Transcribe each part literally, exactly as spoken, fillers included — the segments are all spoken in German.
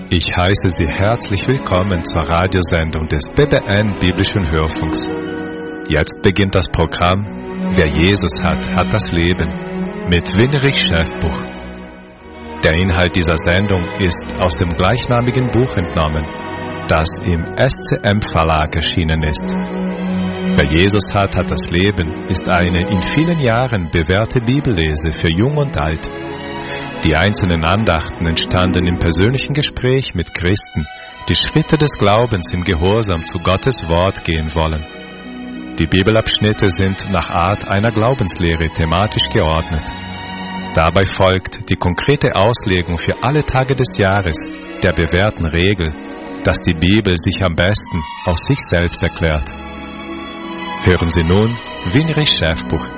Ich heiße Sie herzlich willkommen zur Radiosendung des B B N Biblischen Hörfunks. Jetzt beginnt das Programm Wer Jesus hat, hat das Leben mit Winrich Schäfbuch. Der Inhalt dieser Sendung ist aus dem gleichnamigen Buch entnommen, das im S C M Verlag erschienen ist. Wer Jesus hat, hat das Leben ist eine in vielen Jahren bewährte Bibellese für Jung und Alt. Die einzelnen Andachten entstanden im persönlichen Gespräch mit Christen, die Schritte des Glaubens im Gehorsam zu Gottes Wort gehen wollen. Die Bibelabschnitte sind nach Art einer Glaubenslehre thematisch geordnet. Dabei folgt die konkrete Auslegung für alle Tage des Jahres der bewährten Regel, dass die Bibel sich am besten aus sich selbst erklärt. Hören Sie nun Winrich Schäfbuch.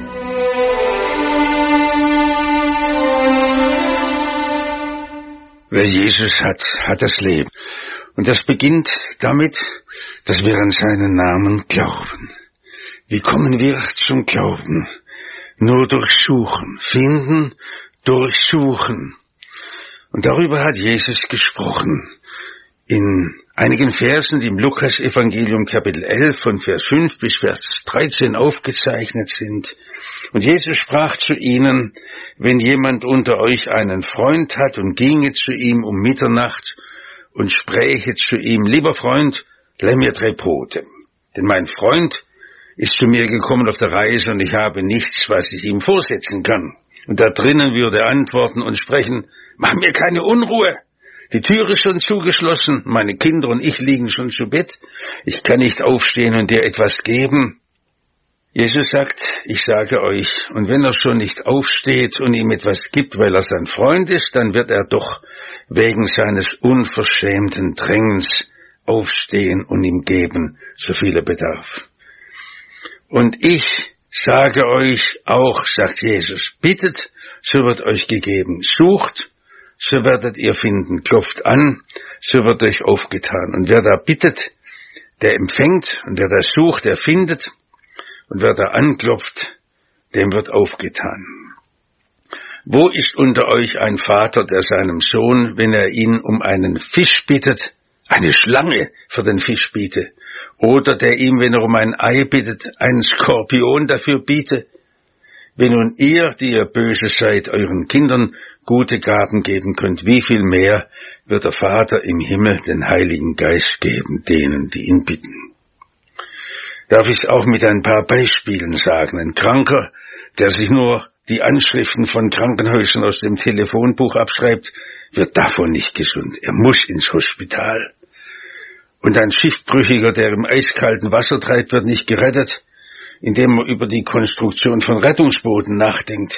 Wer Jesus hat, hat das Leben. Und das beginnt damit, dass wir an seinen Namen glauben. Wie kommen wir zum Glauben? Nur durch Suchen. Finden, durchsuchen. Und darüber hat Jesus gesprochen. In einigen Versen, die im Lukas-Evangelium Kapitel elf von Vers fünf bis Vers dreizehn aufgezeichnet sind. Und Jesus sprach zu ihnen, wenn jemand unter euch einen Freund hat und ginge zu ihm um Mitternacht und spräche zu ihm, lieber Freund, leih mir drei Brote. Denn mein Freund ist zu mir gekommen auf der Reise und ich habe nichts, was ich ihm vorsetzen kann. Und da drinnen würde antworten und sprechen, mach mir keine Unruhe. Die Tür ist schon zugeschlossen, meine Kinder und ich liegen schon zu Bett. Ich kann nicht aufstehen und dir etwas geben. Jesus sagt, ich sage euch, und wenn er schon nicht aufsteht und ihm etwas gibt, weil er sein Freund ist, dann wird er doch wegen seines unverschämten Drängens aufstehen und ihm geben, so viel er bedarf. Und ich sage euch auch, sagt Jesus, bittet, so wird euch gegeben, sucht, so werdet ihr finden, klopft an, so wird euch aufgetan. Und wer da bittet, der empfängt, und wer da sucht, der findet, und wer da anklopft, dem wird aufgetan. Wo ist unter euch ein Vater, der seinem Sohn, wenn er ihn um einen Fisch bittet, eine Schlange für den Fisch biete? Oder der ihm, wenn er um ein Ei bittet, einen Skorpion dafür biete? Wenn nun ihr, die ihr böse seid, euren Kindern gute Gaben geben könnt, wie viel mehr wird der Vater im Himmel den Heiligen Geist geben, denen, die ihn bitten. Darf ich es auch mit ein paar Beispielen sagen. Ein Kranker, der sich nur die Anschriften von Krankenhäusern aus dem Telefonbuch abschreibt, wird davon nicht gesund. Er muss ins Hospital. Und ein Schiffbrüchiger, der im eiskalten Wasser treibt, wird nicht gerettet, indem er über die Konstruktion von Rettungsbooten nachdenkt.